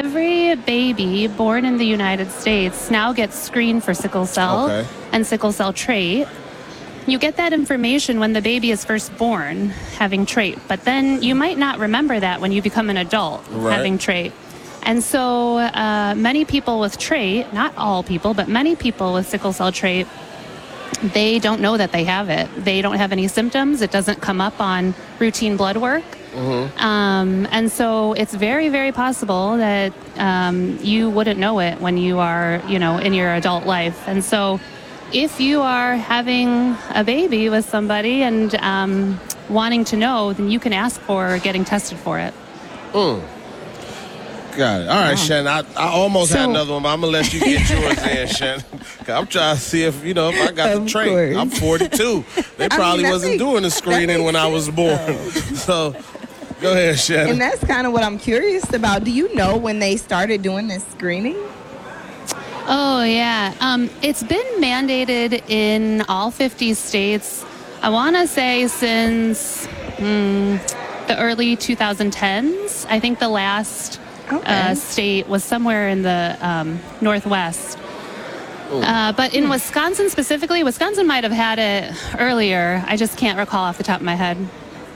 every baby born in the United States now gets screened for sickle cell and sickle cell trait. You get that information when the baby is first born having trait, but then you might not remember that when you become an adult having trait. And so many people with trait, not all people, but many people with sickle cell trait, they don't know that they have it. They don't have any symptoms. It doesn't come up on routine blood work. And so it's very, very possible that you wouldn't know it when you are, in your adult life. And so if you are having a baby with somebody and wanting to know, then you can ask for getting tested for it. Got it. All right, Shannon. I almost had another one, but I'm going to let you get yours in, Shannon. I'm trying to see if I got the trait. Course. I'm 42. They probably wasn't doing the screening when I was born. So go ahead, Shannon. And that's kind of what I'm curious about. Do you know when they started doing this screening? Oh, yeah. It's been mandated in all 50 states, I want to say since the early 2010s. I think the last state was somewhere in the Northwest. But in Wisconsin specifically, Wisconsin might have had it earlier. I just can't recall off the top of my head.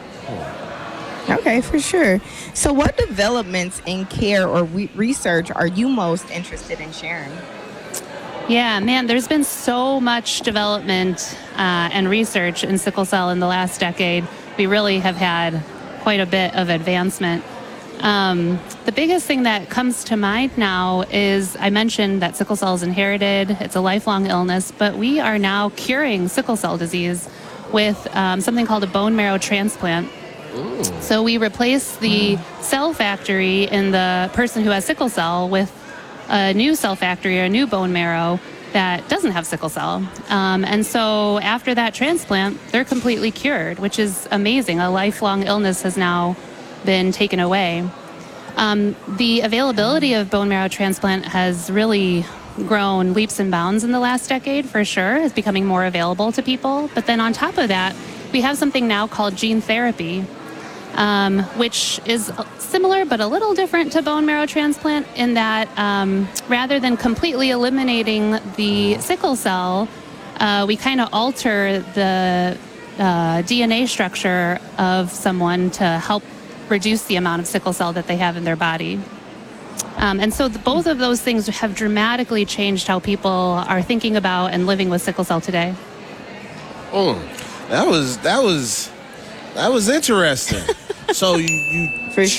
Okay, for sure. So what developments in care or research are you most interested in sharing? Yeah, man, there's been so much development and research in sickle cell in the last decade. We really have had quite a bit of advancement. The biggest thing that comes to mind now is I mentioned that sickle cell is inherited. It's a lifelong illness, but we are now curing sickle cell disease with something called a bone marrow transplant. So we replace the cell factory in the person who has sickle cell with a new cell factory or a new bone marrow that doesn't have sickle cell. And so after that transplant, they're completely cured, which is amazing. A lifelong illness has now been taken away. The availability of bone marrow transplant has really grown leaps and bounds in the last decade, for sure. It's becoming more available to people. But then on top of that, we have something now called gene therapy, which is similar but a little different to bone marrow transplant in that rather than completely eliminating the sickle cell, we kind of alter the DNA structure of someone to help reduce the amount of sickle cell that they have in their body. And so both of those things have dramatically changed how people are thinking about and living with sickle cell today. That was interesting. So you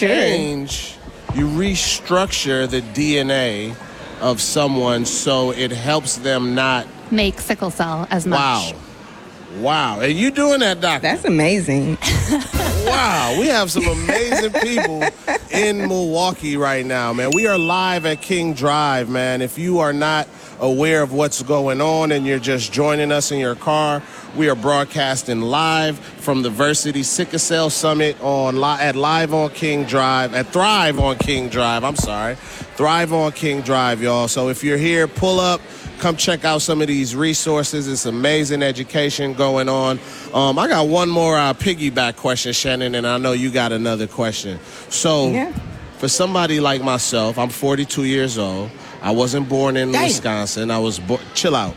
restructure the DNA of someone so it helps them not make sickle cell as much. Wow. And you doing that, doctor? That's amazing. Wow. We have some amazing people in Milwaukee right now, man. We are live at King Drive, man. If you are not aware of what's going on and you're just joining us in your car, we are broadcasting live from the Versity Sickle Cell Summit at Live on King Drive, at Thrive on King Drive. Thrive on King Drive, y'all. So if you're here, pull up. Come check out some of these resources. It's amazing education going on. I got one more piggyback question, Shannon, and I know you got another question. So for somebody like myself, I'm 42 years old. I wasn't born in Wisconsin. I was chill out.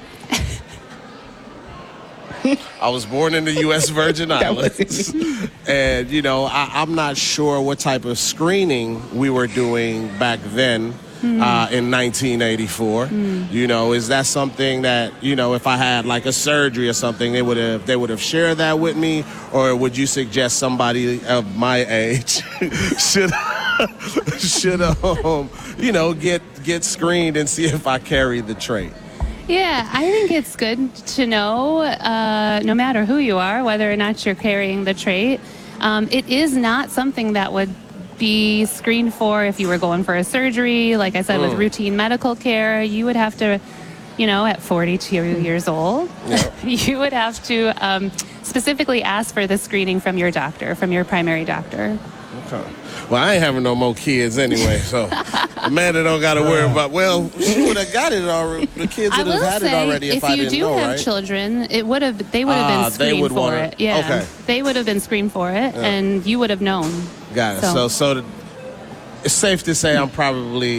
I was born in the U.S. Virgin Islands. And, I'm not sure what type of screening we were doing back then. In 1984, is that something that, if I had like a surgery or something, they would have shared that with me, or would you suggest somebody of my age should get screened and see if I carry the trait? Yeah, I think it's good to know, no matter who you are, whether or not you're carrying the trait. It is not something that would be screened for if you were going for a surgery. Like I said, with routine medical care, you would have to, at 42 years old, you would have to specifically ask for the screening from your doctor, from your primary doctor. Okay. Well, I ain't having no more kids anyway, so Amanda don't got to worry about. Well, she would have got it already. The kids would have had it already if I didn't know, right? If you do have children, they would have been screened for it. Yeah, okay. They would have been screened for it, and you would have known. Got it. So it's safe to say I'm probably